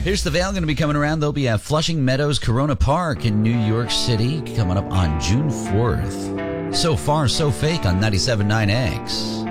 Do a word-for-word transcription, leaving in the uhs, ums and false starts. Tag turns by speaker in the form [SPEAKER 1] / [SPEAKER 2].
[SPEAKER 1] Here's the Veil going to be coming around. They'll be at Flushing Meadows Corona Park in New York City coming up on June fourth. So Far, So Fake on ninety-seven point nine X.